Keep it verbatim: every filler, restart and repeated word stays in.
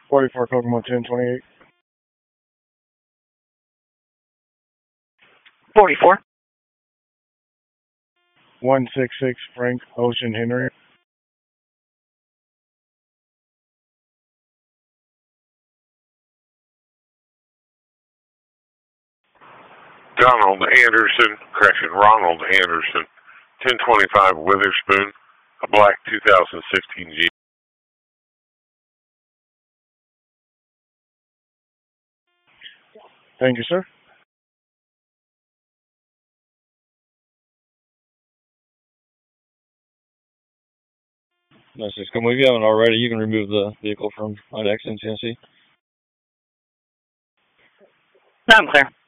forty-four Kokomo ten twenty-eight. forty-four. one six six Frank Ocean Henry. Donald Anderson, correction, Ronald Anderson, ten twenty-five Witherspoon, a black two thousand sixteen Jeep. Thank you, sir. nine six, come if you haven't already, you can remove the vehicle from I D E X and C N C. I'm clear.